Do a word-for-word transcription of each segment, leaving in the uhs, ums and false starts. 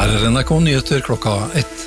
Her er N R K-nyheter klokka ett.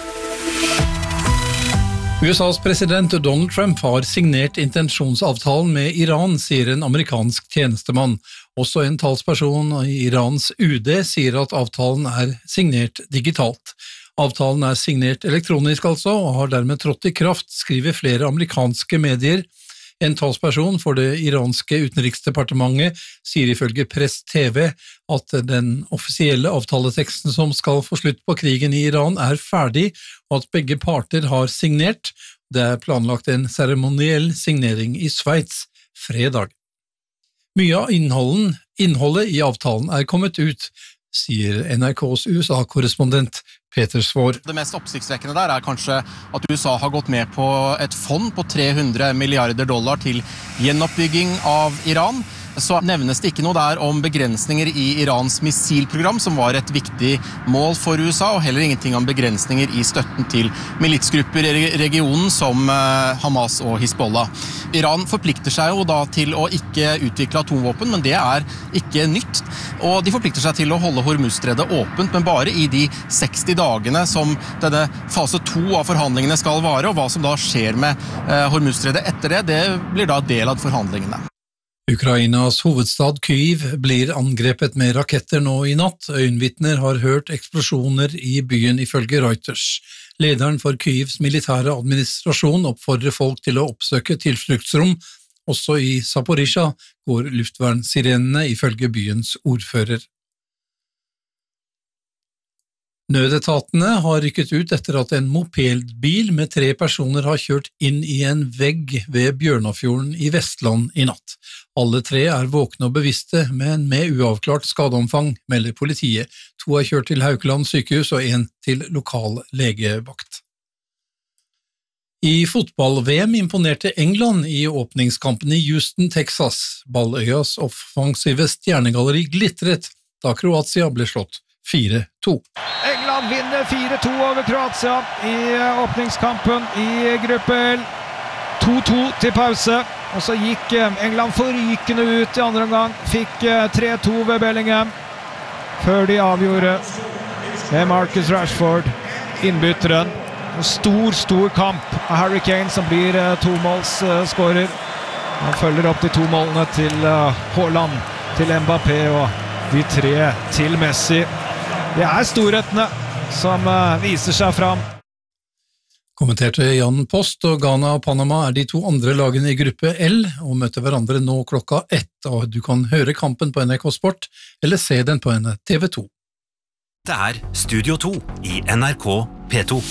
U S A's president Donald Trump har signert intensjonsavtalen med Iran, sier en amerikansk tjenestemann. Også en talsperson i Irans U D sier at avtalen er signert digitalt. Avtalen er signert elektronisk altså, og har dermed trådt i kraft, skriver flere amerikanske medier. En talsperson for det iranske utenriksdepartementet sier ifølge Press T V at den offisielle avtaleteksten som skal få slutt på krigen i Iran er ferdig, og at begge parter har signert. Det er planlagt en seremoniell signering i Sveits fredag. Mye av innholden, innholdet i avtalen er kommet ut, sier N R K's U S A-korrespondent Peter Svår. Det mest oppsiktsvekkende der er kanskje at U S A har gått med på et fond på tre hundre milliarder dollar til gjenoppbygging av Iran. Så nevnes det ikke noe der om begrensninger i Irans missilprogram, som var et viktig mål for U S A, og heller ingenting om begrensninger i støtten til militsgrupper i regionen som Hamas og Hizbollah. Iran forplikter seg jo da til å ikke utvikle atomvåpen, men det er ikke nytt. Og de forplikter seg til å holde Hormuzstredet åpent, men bare i de seksti dagene som denne fase to av forhandlingene skal vare, og hva som da skjer med Hormuzstredet etter det, det blir da del av forhandlingene. Ukrainas hovedstad Kyiv blir angrepet med raketter nå i natt. Øyenvitner har hørt eksplosjoner i byen ifølge Reuters. Lederen for Kyivs militære administrasjon oppfordrer folk til å oppsøke tilfluktsrom. Også i Zaporizjzja går luftvernsirenene ifølge byens ordfører. Nødetatene har rykket ut etter at en mopedbil med tre personer har kjørt inn i en vegg ved Bjørnafjorden i Vestland i natt. Alle tre er våkne og bevisste, men med uavklart skadeomfang, melder politiet. To er kjørt til Haukeland sykehus og en til lokal legevakt. I fotball-V M imponerte England i åpningskampen i Houston, Texas. Balløyas offensive stjernegalleri glitret da Kroatia ble slått fire to. England vinner fire to over Kroatia i åpningskampen i gruppe L. to to til pause, og så gikk England forrykende ut i andre omgang, fikk tre to ved Bellingham, før de avgjorde med Marcus Rashford, innbytteren. En stor, stor kamp av Harry Kane som blir tomålsskårer. Han følger opp de to målene til Haaland, til Mbappé og de tre til Messi. Det er storhetene som viser seg fram. Kommenterte Jan Post, og Ghana og Panama er de to andre lagene i gruppe L og møter hverandre nå klokka ett, og du kan høre kampen på N R K Sport eller se den på T V to. Det er Studio to i N R K P to.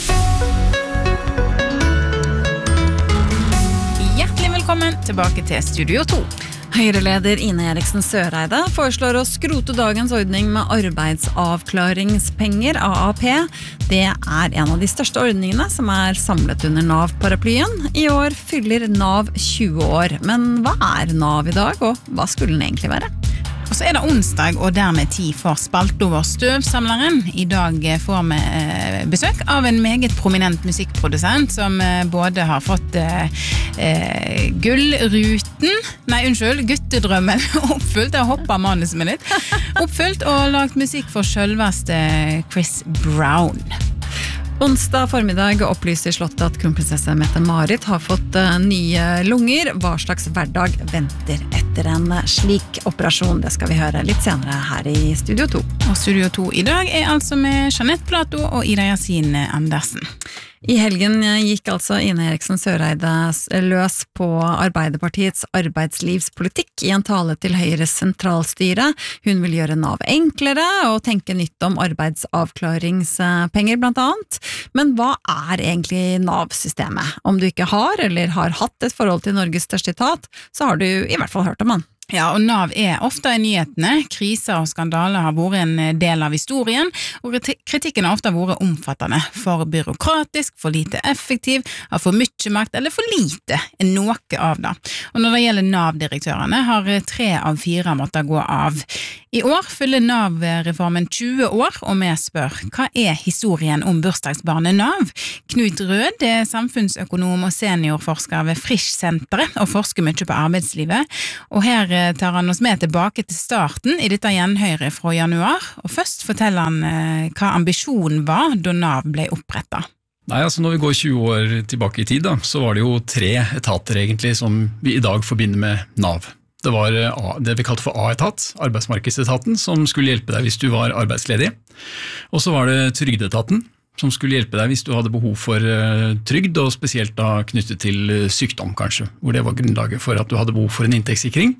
Hjertelig velkommen tilbake til Studio to. Høyre-leder Ine Eriksen Søreide foreslår å skrote dagens ordning med arbeidsavklaringspenger, A A P. Det er en av de største ordningene som er samlet under NAV-paraplyen. I år fyller NAV tjue år. Men hva er NAV i dag, og hva skulle den egentlig være? Og så er det onsdag, og dermed tid for spalt over støvsamleren. I dag får vi besøk av en meget prominent musikkprodusent som både har fått eh, gullruten, nei unnskyld, guttedrømmen oppfylt, jeg hopper manuset med litt, oppfylt og lagt musikk for selveste Chris Brown. Onsdag formiddag opplyser Slottet at kronprinsesse Mette-Marit har fått nye lunger. Hva slags hverdag venter etter en slik operasjon? Det skal vi høre litt senere her i Studio to. Og Studio to i dag er altså med Jeanette Plato og Ida Yasin Andersen. I helgen gikk altså Ine Eriksen Søreide løs på Arbeiderpartiets arbeidslivspolitikk i en tale til Høyres sentralstyre. Hun vil gjøre NAV enklere og tenke nytt om arbeidsavklaringspenger blant annet. Men hva er egentlig NAV-systemet? Om du ikke har eller har hatt et forhold til Norges største etat, så har du i hvert fall hørt om den. Ja, og NAV er ofte i nyhetene. Kriser og skandaler har vært en del av historien, og kritikken har ofte vært omfattende. For byråkratisk, for lite effektiv, har for mye makt, eller for lite er noe av det. Og når det gjelder NAV-direktørene, har tre av fire måttet gå av. I år fyller Nav-reformen tjue år, og vi spør, hva er historien om bursdagsbarnet Nav? Knut Rød er samfunnsøkonom og seniorforsker ved Frisch-senteret og forsker mye på arbeidslivet, og her tar han oss med tilbake til starten i dette gjenhøret fra januar, og først forteller han hva ambisjonen var da Nav ble opprettet. Nei, altså Når vi går tjue år tilbake i tid, da, så var det jo tre etater egentlig som vi i dag forbinder med Nav. Det var det vi kalte for A-etat, arbeidsmarkedsetaten, som skulle hjelpe deg hvis du var arbeidsledig. Og så var det trygdeetaten, som skulle hjelpe deg hvis du hadde behov for trygd, og spesielt da knyttet til sykdom kanskje, hvor det var grunnlaget for at du hadde behov for en inntektssikring.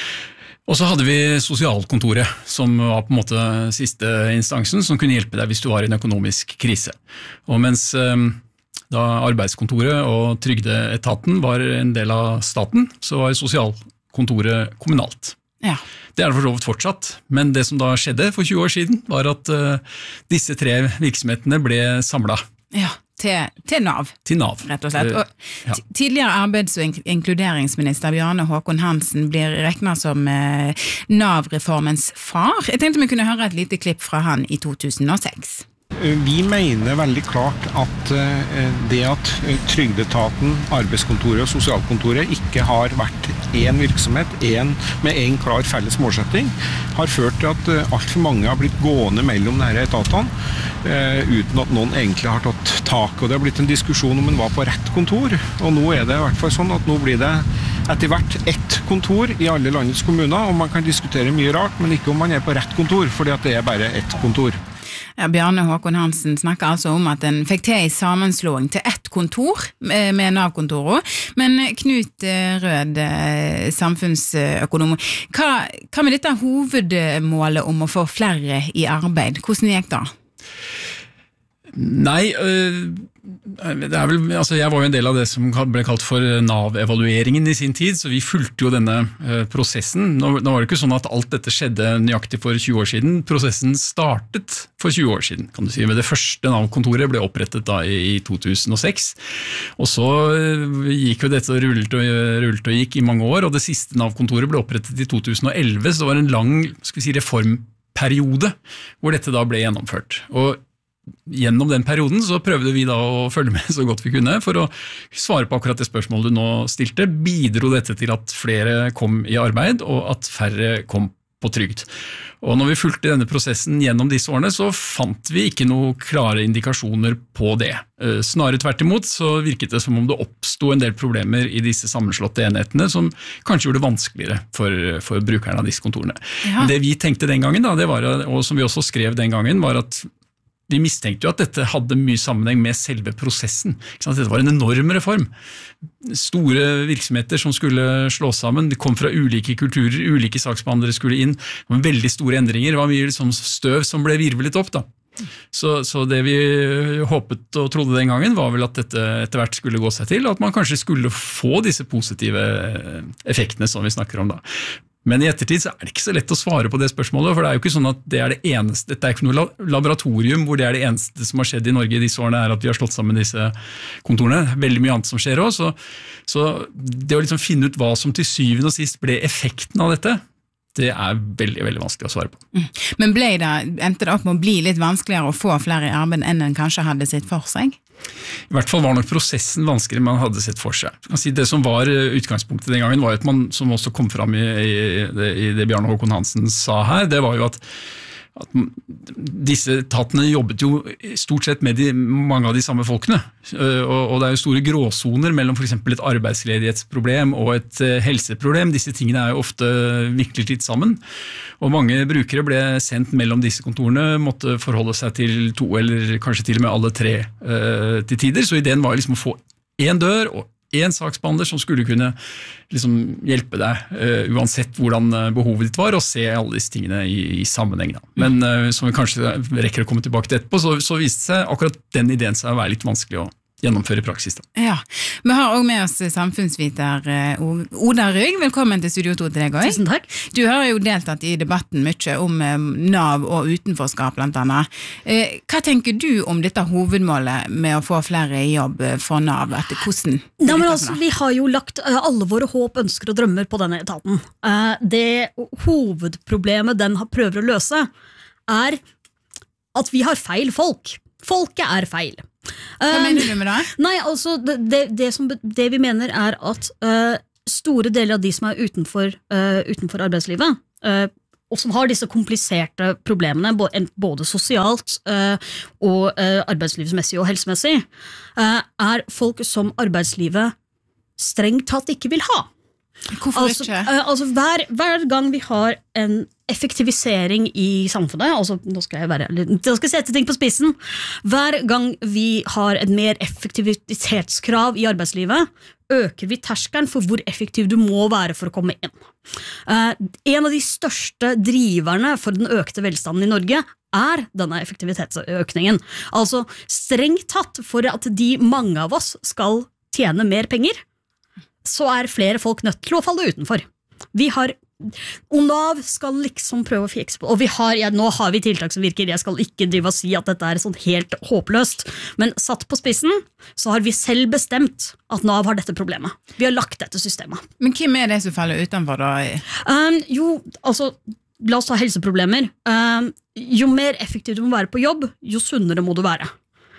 Og så hadde vi sosialkontoret, som var på en måte siste instansen, som kunne hjelpe deg hvis du var i en økonomisk krise. Og mens da arbeidskontoret og trygdeetaten var en del av staten, så var sosialkontoret kontoret kommunalt. Ja. Det er det for så vidt fortsatt, men det som da skjedde for tjue år siden, var at uh, disse tre virksomhetene ble samlet. Ja, til, til Nav. Til Nav. Rett og slett. Og ja. Tidligere arbeids- og inkluderingsminister Bjarne Håkon Hansen blir regnet som uh, Nav-reformens far. Jeg tenkte vi kunne høre et lite klipp fra han i to tusen og seks. Vi mener veldig klart at det at trygdeetaten, arbeidskontoret og sosialkontoret ikke har vært en virksomhet, en, med en klar felles målsetting, har ført til at alt for mange har blitt gående mellom disse etatene uten at noen egentlig har tatt tak. Og det har blitt en diskusjon om en var på rett kontor, og nå er det i hvert fall sånn at nå blir det etter hvert ett kontor i alle landets kommuner, og man kan diskutere mye rart, men ikke om man er på rett kontor, fordi at det er bare ett kontor. Ja, Bjarne Håkon Hansen snakker altså om at en fikk til i sammenslåing til ett kontor med Nav-kontoret, men Knut Rød, samfunnsøkonom, hva, hva med dette hovedmålet om å få flere i arbeid? Hvordan gikk det? Nei, det er vel, altså jeg var jo en del av det som ble kalt for Nav-evalueringen i sin tid, så vi fulgte jo denne prosessen. Nå, nå var det ikke sånn at alt dette skjedde nøyaktig for tjue år siden. Prosessen startet for tjue år siden, kan du si. Men det første Nav-kontoret ble opprettet da i to tusen og seks, og så gikk jo dette og rullet og, rullet og gikk i mange år, og det siste Nav-kontoret ble opprettet i to tusen og elleve, så det var en lang, skal vi si, reformperiode hvor dette da ble gjennomført. Og gjennom den perioden så prøvde vi da å følge med så godt vi kunne for å svare på akkurat det spørsmålet du nå stilte. Bidro dette til at flere kom i arbeid og at færre kom på trygd? Og når vi fulgte denne prosessen gjennom disse årene, så fant vi ikke noen klare indikasjoner på det. Snarere tvert imot så virket det som om det oppstod en del problemer i disse sammenslåtte enhetene som kanskje gjorde det vanskeligere for, for brukerne av disse kontorene. Ja. Det vi tenkte den gangen, da, det var, og som vi også skrev den gangen, var at vi mistenkte jo at dette hadde mye sammenheng med selve prosessen. Dette var en enorm reform. Store virksomheter som skulle slås sammen, de kom fra ulike kulturer, ulike saksbehandlere skulle inn, det var veldig store endringer, det var mye liksom støv som ble virvelet opp da. Så, så det vi håpet og trodde den gangen var vel at dette etter hvert skulle gå seg til, og at man kanskje skulle få disse positive effektene som vi snakker om da. Men i ettertid så er det ikke så lett å svare på det spørsmålet, for det er jo ikke sånn at det er det eneste, dette er ikke noe laboratorium hvor det er det eneste som har skjedd i Norge i disse årene er at vi har slått sammen disse kontorene. Veldig mye annet som skjer også, så, så det å liksom finne ut hva som til syvende og sist ble effekten av dette, det er veldig, veldig vanskelig å svare på. Men ble det, endte det opp med å bli litt vanskeligere å få flere i arbeid enn en kanskje hadde sett for seg? I hvert fall var nok prosessen vanskeligere man hadde sett for seg. Det som var utgangspunktet den gangen var at man, som også kom fram i, i, det, i det Bjarne Håkon Hansen sa her, det var jo at at disse etatene jobbet jo stort sett med de, mange av de samme folkene, og, og det er jo store gråsoner mellom for eksempel et arbeidsledighetsproblem og et helseproblem. Disse tingene er jo ofte viklet litt sammen, og mange brukere ble sendt mellom disse kontorene, måtte forholde seg til to eller kanskje til og med alle tre uh, til tider, så ideen var liksom å få en dør og en saksbehandler som skulle kunne liksom hjelpe deg uh, uansett hvordan behovet ditt var, og se alle disse tingene i, i sammenheng. Da. Men uh, som vi kanskje rekker å komme tilbake til etterpå, så, så viste seg akkurat den ideen seg å være litt vanskelig å gjennomføre i praksis. Da. Ja, vi har også med oss samfunnsviter Oda Rygg. Velkommen til Studio to til deg også. Tusen takk. Du har jo deltatt i debatten mye om NAV og utenforskap blant annet. Hva tenker du om dette hovedmålet med å få flere i jobb for NAV? Etter hvordan? Ja, men altså, vi har jo lagt alle våre håp, ønsker og drømmer på denne etaten. Det hovedproblemet den prøver å løse er at vi har feil folk. Folket er feil. Hva um, mener du med det? Nei, altså, det, det, det, som, det vi mener er at uh, store deler av de som er utenfor, uh, utenfor arbeidslivet, uh, og som har disse kompliserte problemene, både, både sosialt uh, og uh, arbeidslivsmessig og helsemessig, uh, er folk som arbeidslivet strengt tatt ikke vil ha. Hvorfor altså, ikke? Uh, altså hver, hver gang vi har en effektivisering i samfunnet, altså nå skal jeg, være, nå skal jeg sette ting på spissen, hver gang vi har et mer effektivitetskrav i arbeidslivet, øker vi terskelen for hvor effektiv du må være for å komme inn. Uh, en av de største driverne for den økte velstanden i Norge er denne effektivitetsøkningen. Altså strengt tatt for at de mange av oss skal tjene mer penger, så er flere folk nødt til å falle utenfor. Vi har, og NAV skal liksom prøve å fikse på, og vi har, ja, nå har vi tiltak som virker, jeg skal ikke drive og si at dette er sånn helt håpløst, men satt på spissen, så har vi selv bestemt at NAV har dette problemet. Vi har lagt dette systemet. Men hvem er det som faller utenfor da? Um, jo, altså, la oss ta helseproblemer. Um, jo mer effektivt du må være på jobb, jo sunnere må du være.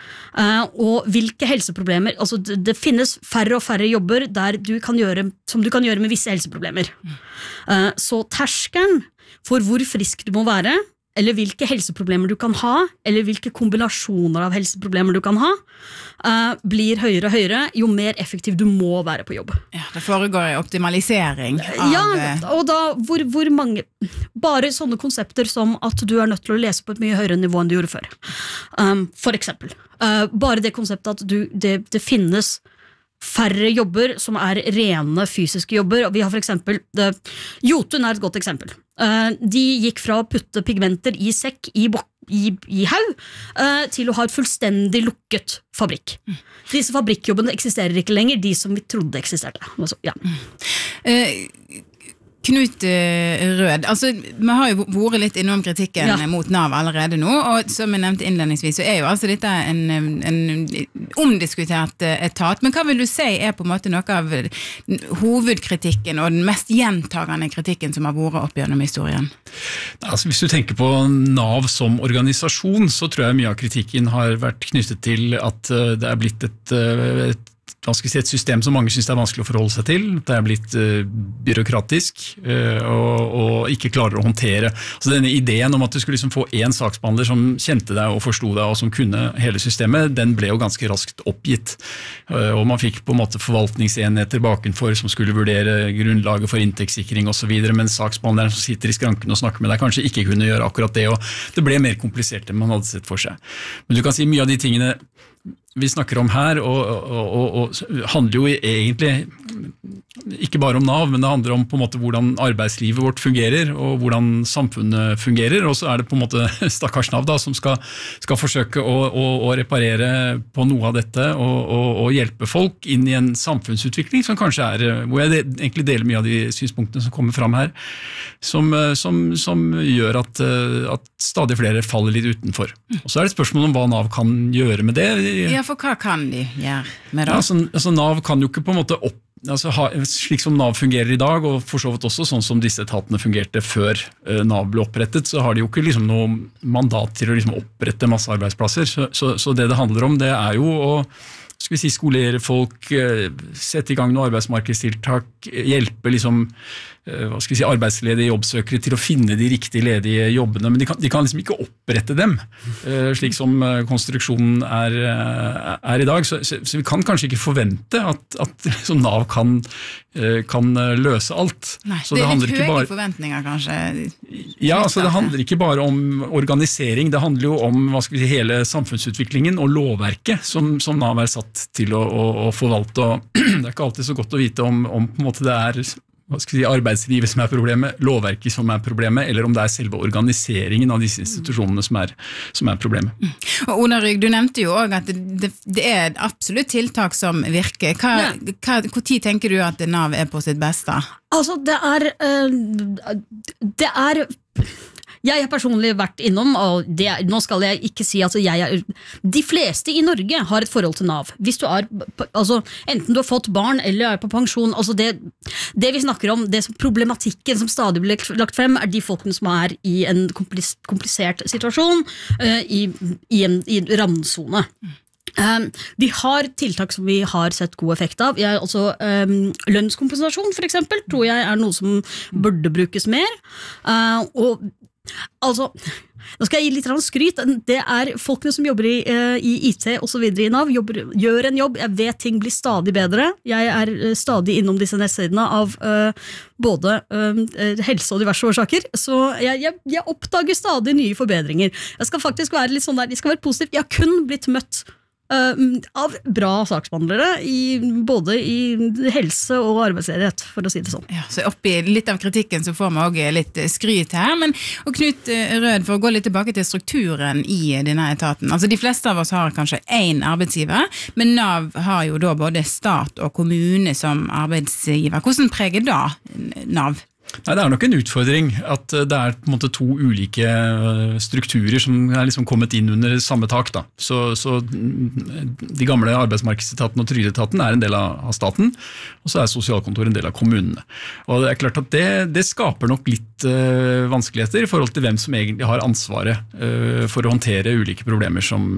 Uh, og hvilke helseproblemer, altså det, det finnes færre og færre jobber der du kan gjøre, som du kan gjøre med visse helseproblemer. Uh, så terskelen for hvor frisk du må være, eller hvilke helseproblemer du kan ha, eller hvilke kombinasjoner av helseproblemer du kan ha, uh, blir høyere og høyere, jo mer effektiv du må være på jobb. Ja, det foregår en optimalisering av... Ja, og da hvor, hvor mange... Bare sånne konsepter som at du er nødt til å lese på et mye høyere nivå enn du gjorde før. Um, for eksempel. Uh, bare det konseptet at du, det, det finnes færre jobber som er rene fysiske jobber. Og vi har for eksempel, det, Jotun er et godt eksempel. Uh, de gikk fra å putte pigmenter i sekk i, i, i haug uh, til å ha et fullstendig lukket fabrikk. Mm. Disse fabrikkjobbene eksisterer ikke lenger, de som vi trodde eksisterte. Altså, ja. Mm. Uh, Knut Rød, altså vi har jo vært litt innom kritikken ja. mot NAV allerede nå, og som jeg nevnte innledningsvis, så er jo altså dette en, en omdiskutert etat, men hva vil du si er på en måte noe av hovedkritikken og den mest gjentagende kritikken som har vært opp gjennom historien? Altså, hvis du tenker på NAV som organisasjon, så tror jeg mye av kritikken har vært knyttet til at det er blitt et, et hva skal vi si, et system som mange synes det er vanskelig å forholde seg til. Det er blitt uh, byråkratisk uh, og, og ikke klarer å håndtere. Så denne ideen om at du skulle liksom få en saksbehandler som kjente deg og forstod deg og som kunne hele systemet, den ble jo ganske raskt oppgitt. Uh, og man fikk på en måte forvaltningsenheter bakenfor som skulle vurdere grunnlaget for inntektssikring og så videre, men saksbehandleren som sitter i skranken og snakker med deg kanskje ikke kunne gjøre akkurat det, og det ble mer komplisert enn man hadde sett for seg. Men du kan si mye av de tingene vi snakker om her, og, og, og, og handler jo egentlig ikke bare om NAV, men det handler om på en måte hvordan arbeidslivet vårt fungerer, og hvordan samfunnet fungerer, og så er det på en måte stakkars NAV da, som skal, skal forsøke å, å, å reparere på noe av dette, og, og, og hjelpe folk inn i en samfunnsutvikling som kanskje er, hvor jeg egentlig deler mye av de synspunktene som kommer fram her, som, som, som gjør at, at stadig flere faller litt utenfor. Og så er det et spørsmål om hva NAV kan gjøre med det. Ja, for hva kan de gjøre med det? Ja, altså, altså NAV kan jo ikke på en måte opp, altså, ha, slik som NAV fungerer i dag, og for så vidt også sånn som disse etatene fungerte før uh, NAV ble opprettet, så har de jo ikke liksom noe mandat til å liksom opprette masse arbeidsplasser. Så, så, så det det handler om, det er jo å skal vi si, skolere folk, sette i gang noen arbeidsmarkedstiltak, hjelpe liksom, hva skal vi si, arbeidsledige jobbsøkere til å finne de riktige ledige jobbene, men de kan, de kan liksom ikke opprette dem, slik som konstruksjonen er, er i dag. Så, så, så vi kan kanskje ikke forvente at, at liksom NAV kan, kan løse alt. Nei, så det er det litt høye bare, forventninger kanskje. Ja, altså det handler ikke bare om organisering, det handler jo om hva skal vi si, hele samfunnsutviklingen og lovverket som, som NAV er satt til å, å, å forvalte, og det er ikke alltid så godt å vite om, om på en måte det er hva skal vi si, arbeidslivet som er problemet, lovverket som er problemet, eller om det er selve organiseringen av disse institusjonene som er, som er problemet. Og Oda Rygg, du nevnte jo også at det, det er absolutt tiltak som virker. Hva, ja. hva, hvor tid tenker du at NAV er på sitt beste? Altså, det er uh, det er jeg har personlig vært innom, og det, nå skal jeg ikke si at jeg er, de fleste i Norge har et forhold til NAV. Hvis du er, altså, enten du har fått barn eller er på pensjon, altså det, det vi snakker om, det som, problematikken som stadig blir lagt frem, er de folkene som er i en komplis, komplisert situasjon, uh, i, i en i randzone. Um, vi har tiltak som vi har sett god effekt av. Jeg, altså, um, lønnskompensasjon for eksempel, tror jeg er noe som burde brukes mer. Uh, og altså, nå skal jeg gi litt skryt. Det er folkene som jobber i, uh, i I T og så videre i NAV, jobber, gjør en jobb. Jeg vet ting blir stadig bedre. Jeg er uh, stadig innom disse nettsidene av uh, både uh, helse og diverse årsaker, så jeg, jeg, jeg oppdager stadig nye forbedringer. Jeg skal faktisk være litt sånn der, jeg skal være positiv. Jeg har kun blitt møtt Uh, av bra saksbehandlere i, både i helse og arbeidsledighet, for å si det sånn. Ja, så oppi litt av kritikken så får vi også litt skryt her, men og Knut Rød, for å gå litt tilbake til strukturen i denne etaten. Altså de fleste av oss har kanskje en arbeidsgiver, men NAV har jo da både stat og kommune som arbeidsgiver. Hvordan preger da NAV? Nei, det er nok en utfordring at det er på en måte to ulike strukturer som er liksom kommet inn under samme tak. Da. Så, så de gamle arbeidsmarkedsetaten og trygdeetaten er en del av staten, og så er sosialkontoret en del av kommunene. Og det er klart at det, det skaper nok litt uh, vanskeligheter i forhold til hvem som egentlig har ansvaret uh, for å håndtere ulike problemer som,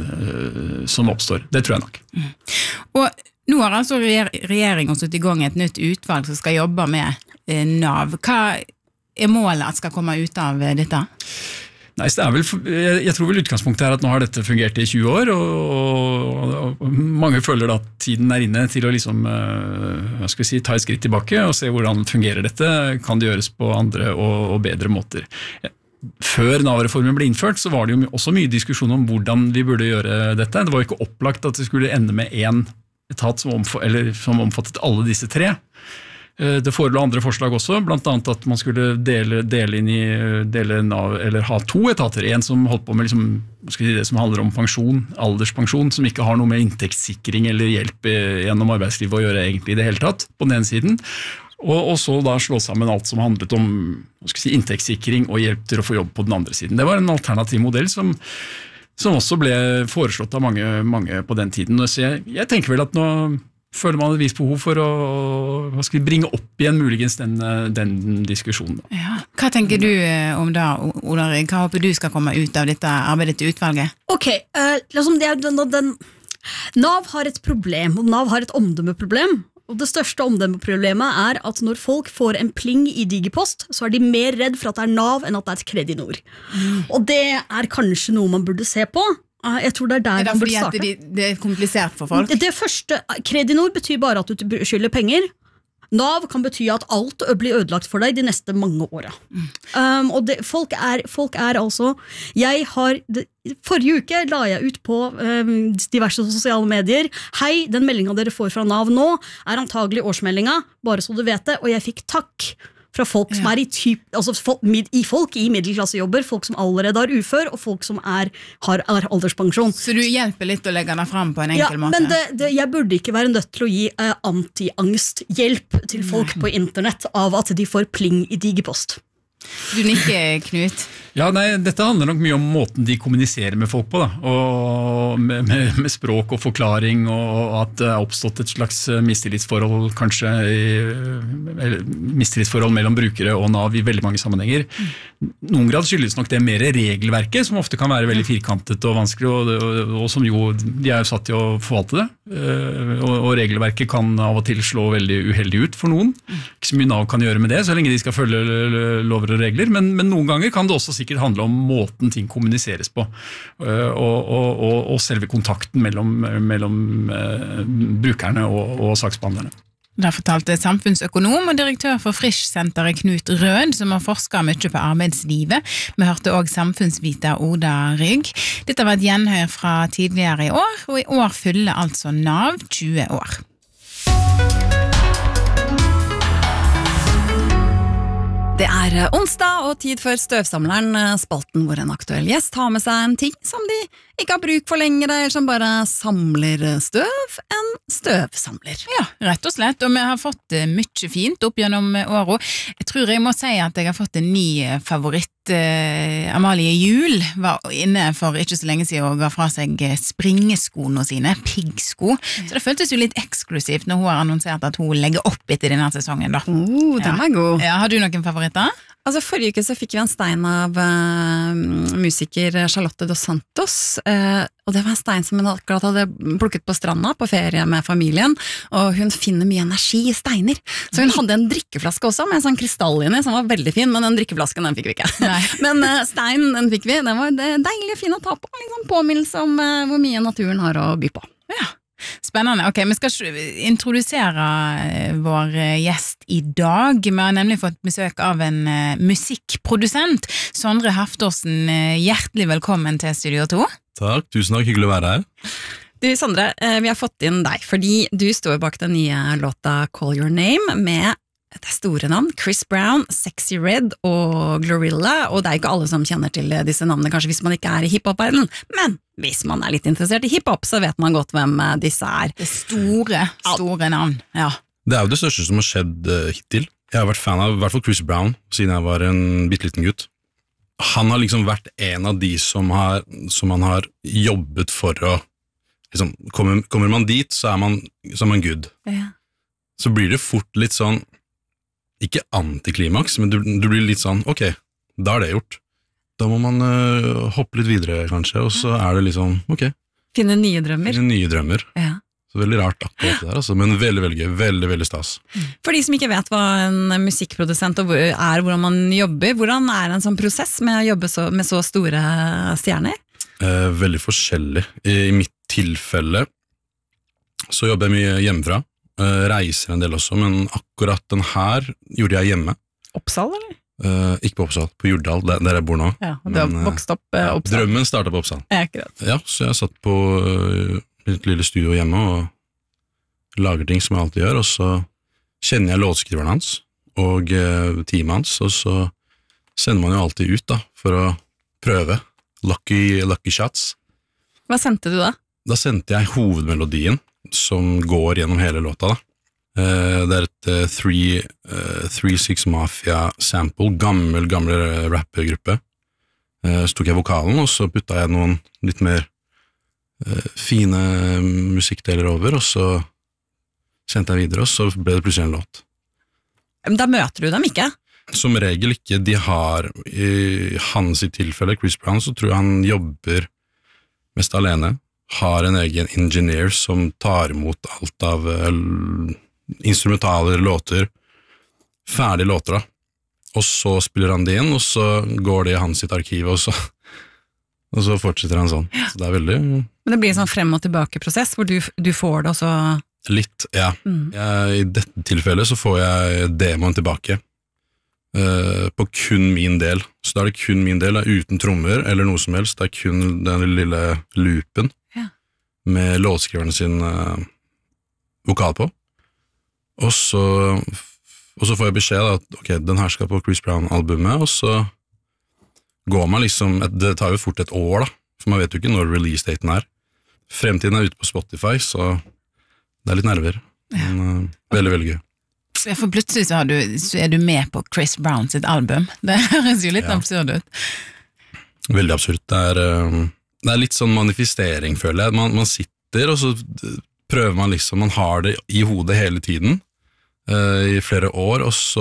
uh, som oppstår. Det tror jeg nok. Mm. Og nå har altså regjeringen satt i gang et nytt utvalg som skal jobbe med NAV. Hva er målet at skal komme ut av dette? Nei, det er vel, jeg tror vel utgangspunktet er at nå har dette fungert i tjue år, og, og, og mange føler at tiden er inne til å liksom, hva skal vi si, ta et skritt tilbake og se hvordan fungerer dette, kan det gjøres på andre og, og bedre måter. Før NAV-reformen ble innført, så var det jo også mye diskusjon om hvordan vi burde gjøre dette. Det var jo ikke opplagt at det skulle ende med en etat som, omf- eller, som omfattet alle disse tre. Det forelå andre forslag også, blant annet at man skulle dele, dele inn i dele NAV, eller ha to etater. En som holdt på med liksom, skal jeg si det som handler om pensjon, alderspensjon, som ikke har noe med inntektssikring eller hjelp gjennom arbeidslivet å gjøre egentlig i det hele tatt, på den ene siden. Og, og så da slå sammen alt som handlet om skal jeg si, inntektssikring og hjelp til å få jobb på den andre siden. Det var en alternativ modell som som også ble foreslått av mange, mange på den tiden. Så jeg, jeg tenker vel at nå føler man et visst behov for å hva skal vi, bringe opp igjen muligens den, den diskusjonen. Ja. Hva tenker du om da, Oda Rygg? Hva håper du skal komme ut av dette arbeidet til utvalget? Ok, uh, liksom det, den, den, NAV har et problem, og NAV har et omdømmeproblem. Og det største omdømmeproblemet er at når folk får en pling i Digipost, så er de mer redd for at det er NAV enn at det er et Kredinor. Mm. Og det er kanskje noe man burde se på. Jeg tror det er der er det man burde starte. Det, det er komplisert for folk? Det, det første, Kredinor betyr bare at du skylder penger. NAV kan bety at alt blir ødelagt for deg de neste mange åra. Mm. Um, og det, folk, er, folk er altså jeg har, det, Forrige uke la jeg ut på um, diverse sosiale medier. Hei, den meldinga dere får fra NAV nå er antagelig årsmeldinga, bare så du vet det, og jeg fikk takk fra folk som er i, typ, altså folk, i folk i middelklassejobber, folk som allerede er ufør, og folk som er, har er alderspensjon. Så du hjelper litt å legge deg frem på en enkel ja, måte? Men det, det, jeg burde ikke være nødt til å gi uh, anti-angsthjelp til folk Nei. På internett av at de får pling i Digipost. Du nikker, Knut. Ja, nei, dette handler nok mye om måten de kommuniserer med folk på, da. Og med, med, med språk og forklaring, og at det har oppstått et slags mistillitsforhold, kanskje, i, eller mistillitsforhold mellom brukere og NAV i veldig mange sammenhenger. Noen grad skyldes nok det mer regelverket, som ofte kan være veldig firkantet og vanskelig, og, og, og som jo, de er jo satt til å forvalte det. Og, og regelverket kan av og til slå veldig uheldig ut for noen. Ikke så mye NAV kan gjøre med det, så lenge de skal følge lover og regler, men, men noen ganger kan det også sikkert handle om måten ting kommuniseres på, og, og, og, og selve kontakten mellom, mellom uh, brukerne og, og saksbehandlerne. Det fortalte samfunnsøkonom og direktør for Frisch-senteret Knut Rød, som har forsket mye på arbeidslivet. Vi hørte også samfunnsviter Oda Rygg. Dette var et gjenhør fra tidligere i år, og i år fyller altså NAV tjue år. Det er onsdag og tid for Støvsamleren, spalten hvor en aktuell gjest har med seg en ting som de ikke har bruk for lenger, eller som bare samler støv, en støvsamler. Ja, rett og slett, og vi har fått mye fint opp gjennom året. Jeg tror jeg må si at jeg har fått en ny favoritt. Amalie Juhl var inne for ikke så lenge siden og ga fra seg springeskoene sine, piggsko, så det føltes jo litt eksklusivt når hun har annonsert at hun legger opp etter denne sesongen da. Oh, den er god. Ja, har du noen favoritter? Altså, forrige uke så fikk vi en stein av uh, musiker Charlotte Dos Santos, uh, og det var en stein som hun akkurat hadde plukket på stranda på ferie med familien, og hun finner mye energi i steiner. Så hun hadde en drikkeflaske også med en sånn krystall inni, som var veldig fin, men den drikkeflasken den fikk vi ikke. Nei. Men uh, steinen den fikk vi, den var deilig og fin å ta på, liksom påminnelse om uh, hvor mye naturen har å by på. Ja. Spennende. Ok, vi skal introdusere vår gjest i dag. Vi har nemlig fått besøk av en musikkprodusent. Sondre Haftorsen, hjertelig velkommen til Studio to. Takk, tusen takk, hyggelig å være her. Du Sondre, vi har fått inn deg, fordi du står bak den nye låta Call Your Name med det store navn, Chris Brown, Sexy Red og Glorilla, og det er ikke alle som kjenner til disse navnene, kanskje hvis man ikke er i hiphop-verdenen, men hvis man er litt interessert i hiphop, så vet man godt hvem disse er. Det store, store navn, ja. Det er jo det største som har skjedd uh, hittil. Jeg har vært fan av i hvert fall Chris Brown, siden jeg var en bitteliten gutt. Han har liksom vært en av de som, har, som han har jobbet for å, liksom, kommer, kommer man dit, så er man, så er man good. Ja. Så blir det fort litt sånn, ikke antiklimaks, men du, du blir litt sånn, ok, da er det gjort. Da må man uh, hoppe litt videre kanskje, og så er det liksom, ok. Finne nye drømmer. Finne nye drømmer. Ja. Så veldig rart akkurat det der, altså, men veldig, veldig gøy, veldig, veldig stas. For de som ikke vet hva en musikkprodusent er, hvordan man jobber, hvordan er en sånn prosess med å jobbe så, med så store stjerner? Uh, veldig forskjellig. I, I mitt tilfelle så jobber jeg mye hjemmefra. Uh, reiser en del også, men akkurat den her gjorde jeg hjemme. Oppsal, eller? Uh, ikke på Oppsal, på Jordal, der, der jeg bor nå. Ja, og du har vokst opp uh, Oppsal. Drømmen startet på Oppsal. Ja, akkurat. Ja, så jeg satt på uh, et lille studio hjemme og lager ting som jeg alltid gjør, og så kjenner jeg låtskriveren hans og uh, teamet hans, og så sender man jo alltid ut da, for å prøve lucky, lucky shots. Hva sendte du da? Da sendte jeg hovedmelodien, som går gjennom hele låta da. Uh, det er et uh, three, uh, three Six Mafia sample, gammel, gammel rappergruppe. Uh, så tok jeg vokalen, og så putta jeg noen litt mer uh, fine musikkdeler over, og så sendte jeg videre, og så ble det plutselig en låt. Men da møter du dem ikke? Som regel ikke. De har, i hans i tilfelle, Chris Brown, så tror jeg han jobber mest alene. Har en egen engineer som tar imot alt av uh, instrumentaler, låter, ferdige låter da. Og så spiller han det inn, og så går det i hans sitt arkiv, og så, og så fortsetter han sånn. Så det er veldig... Men det blir en sånn frem og tilbake prosess, hvor du, du får det, og så... Litt, ja. Mm. Jeg, I dette tilfellet så får jeg demoen tilbake, uh, på kun min del. Så da er det kun min del, uten trommer eller noe som helst, det er kun den lille loopen med låtskriveren sin uh, vokal på. Og så, og så får jeg beskjed at ok, den her skal på Chris Brown-albumet, og så går man liksom, det tar jo fort et år da, for man vet jo ikke når release-daten er. Fremtiden er ute på Spotify, så det er litt nerver. Ja. Men uh, veldig, veldig gøy. For plutselig så, du, så er du med på Chris Brown sitt album. Det høres jo litt ja. absurd ut. Veldig absurd. Det er... Uh, Det er litt sånn manifestering, føler jeg. Man, man sitter, og så prøver man liksom, man har det i hodet hele tiden, uh, i flere år, og så,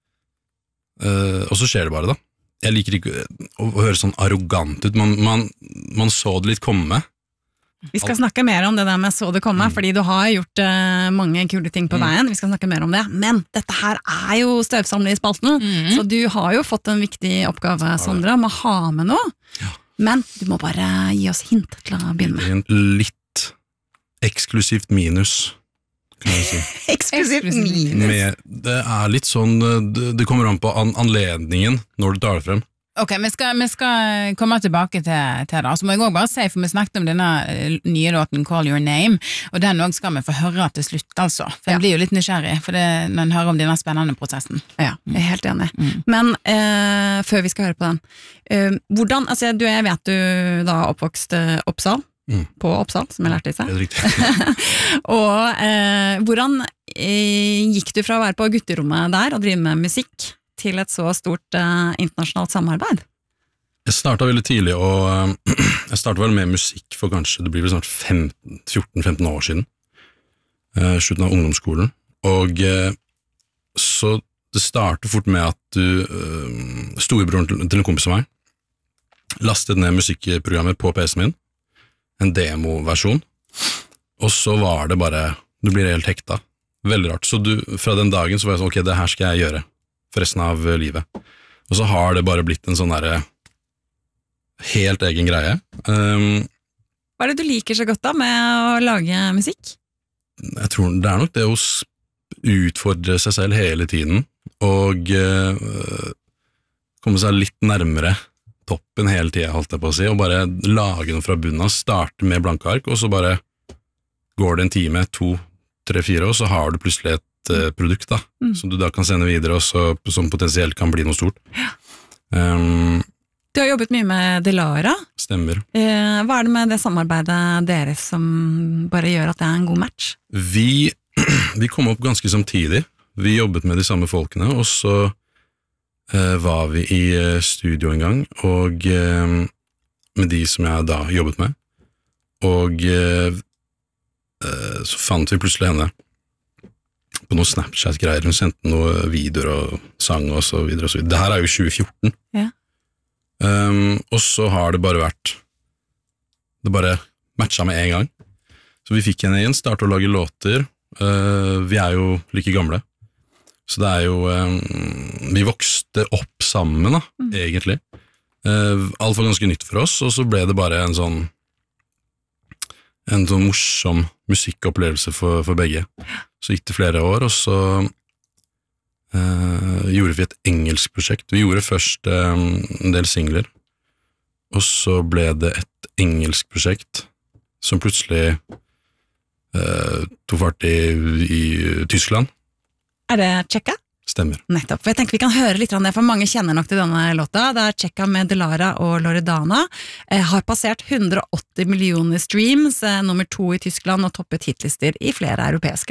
uh, og så skjer det bare da. Jeg liker ikke å, å høre sånn arrogant ut. Man, man, man så det litt komme. Vi skal snakke mer om det der med så det komme, mm. fordi du har gjort uh, mange kule ting på mm. veien. Vi skal snakke mer om det. Men dette her er jo støvsamler i spalten, mm. så du har jo fått en viktig oppgave, Sondre, med å ha med noe. Ja. Men du må bare gi oss hint til å begynne med. Litt eksklusivt minus, kan jeg si. Eksklusivt minus? Med, det er litt sånn, det, det kommer an på an, anledningen når du tar det frem. Ok, vi skal, vi skal komme tilbake til, til det. Så må jeg også bare si, for vi snakket om denne nye låten Call Your Name, og den også skal vi få høre til slutt, altså. For jeg blir jo litt nysgjerrig, for det, når en hører om denne spennende prosessen. Ja, jeg er helt enig. Mm. Men eh, før vi skal høre på den, eh, hvordan, altså du, jeg vet du da oppvokst eh, Oppsal, mm. på Oppsal, som jeg lærte i seg. Det er riktig. og eh, hvordan eh, gikk du fra å være på gutterommet der og drive med musikk, til et så stort uh, internasjonalt samarbeid? Jeg startet veldig tidlig, og uh, jeg startet vel med musikk for kanskje, det blir vel snart fjorten femten år siden, uh, slutten av ungdomsskolen, og uh, så det startet fort med at du, uh, storebroren til, til en kompis av meg, lastet ned musikkprogrammet på P C-en min, en demoversjon, og så var det bare, du blir helt hekta, veldig rart, så du, fra den dagen så var jeg sånn, ok, det her skal jeg gjøre, for resten av livet. Og så har det bare blitt en sånn der helt egen greie. Um, Hva er det du liker så godt da med å lage musikk? Jeg tror det er nok det å utfordre seg selv hele tiden, og uh, komme seg litt nærmere toppen hele tiden, holdt jeg på å si, og bare lage noe fra bunnen av, starte med blanke ark, og så bare går det en time, to, tre, fire, og så har du plutselig et produkt da, mm. som du da kan sende videre, og så, som potensielt kan bli noe stort. Ja. Um, du har jobbet mye med Delara. Stemmer. Eh, hva er det med det samarbeidet deres som bare gjør at det er en god match? Vi, vi kom opp ganske samtidig. Vi jobbet med de samme folkene, og så eh, var vi i studio en gang, og eh, med de som jeg da jobbet med, og eh, så fant vi plutselig henne på noen Snapchat-greier, hun sendte noen videoer og sang og så videre og så videre. Det her er jo tjue fjorten. Ja. Um, og så har det bare vært, det bare matchet med en gang. Så vi fikk henne igjen, startet å lage låter. Uh, vi er jo like gamle. Så det er jo, um, vi vokste opp sammen da, mm. egentlig. Uh, alt var ganske nytt for oss, og så ble det bare en sånn, en sånn morsom musikkopplevelse for, for begge. Så gikk det flere år, og så uh, gjorde vi et engelsk prosjekt. Vi gjorde først um, en del singler, og så ble det et engelsk prosjekt som plutselig uh, tog fart i, i Tyskland. Er det Tjekka? Stemmer. Nettopp, for jeg tenker vi kan høre litt om det, for mange kjenner nok til denne låta. Det er Tjekka med Delara og Loredana. Eh, har passert hundre og åtti millioner streams, eh, nummer to i Tyskland og toppet hitlister i flere europeiske